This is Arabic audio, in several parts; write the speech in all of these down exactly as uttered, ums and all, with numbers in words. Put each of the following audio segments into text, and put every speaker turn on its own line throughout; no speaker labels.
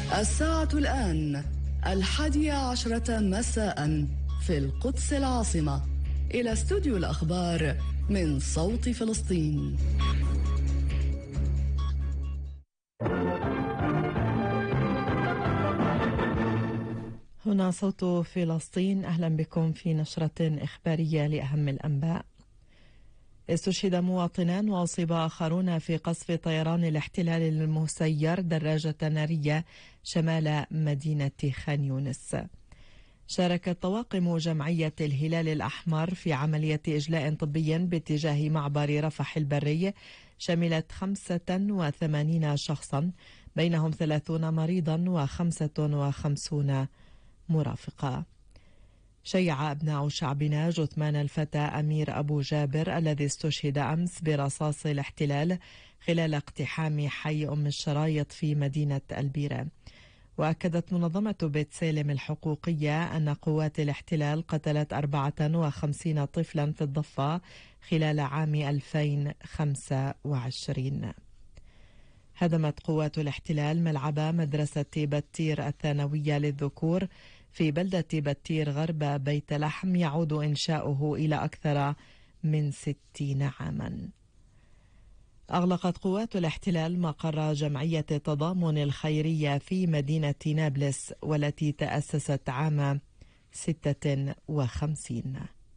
الساعة الآن الحادية عشرة مساء في القدس العاصمة. إلى استوديو الأخبار من صوت فلسطين.
هنا صوت فلسطين، أهلا بكم في نشرة إخبارية لأهم الأنباء. استشهد مواطنان وأصيب آخرون في قصف طيران الاحتلال المسير دراجة نارية شمال مدينة خان يونس. شاركت طواقم جمعية الهلال الأحمر في عملية إجلاء طبي باتجاه معبر رفح البري شملت خمسة وثمانين شخصا، بينهم ثلاثون مريضا وخمسة وخمسون مرافقة. شيع أبناء شعبنا جثمان الفتى أمير أبو جابر الذي استشهد أمس برصاص الاحتلال خلال اقتحام حي أم الشرايط في مدينة البيرة. وأكدت منظمة بيت سالم الحقوقية أن قوات الاحتلال قتلت أربعة وخمسين طفلا في الضفة خلال عام ألفين وخمسة وعشرين. هدمت قوات الاحتلال ملعب مدرسة بتير الثانوية للذكور في بلدة بتير غرب بيت لحم يعود إنشاؤه إلى أكثر من ستين عاما. أغلقت قوات الاحتلال مقر جمعية التضامن الخيرية في مدينة نابلس والتي تأسست عام ستة وخمسين.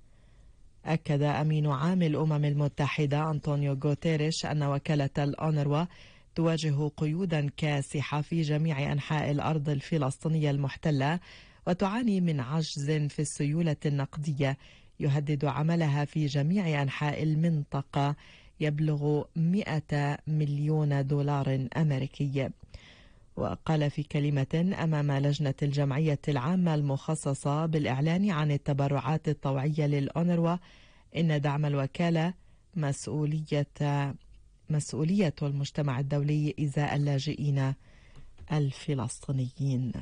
أكد أمين عام الأمم المتحدة أنطونيو غوتيريش أن وكالة الأونروا تواجه قيودا كاسحة في جميع أنحاء الأرض الفلسطينية المحتلة وتعاني من عجز في السيولة النقدية يهدد عملها في جميع أنحاء المنطقة يبلغ مئة مليون دولار أمريكي. وقال في كلمة أمام لجنة الجمعية العامة المخصصة بالإعلان عن التبرعات الطوعية للأونروا إن دعم الوكالة مسؤولية مسؤولية المجتمع الدولي إزاء اللاجئين الفلسطينيين.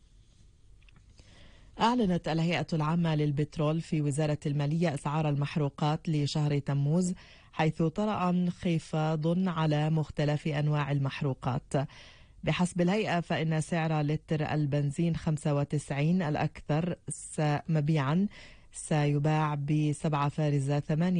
أعلنت الهيئة العامة للبترول في وزارة المالية أسعار المحروقات لشهر تموز، حيث طرأ انخفاض على مختلف أنواع المحروقات. بحسب الهيئة فإن سعر لتر البنزين خمسة وتسعين الأكثر مبيعا سيباع بسبعة فاصلة ثمانية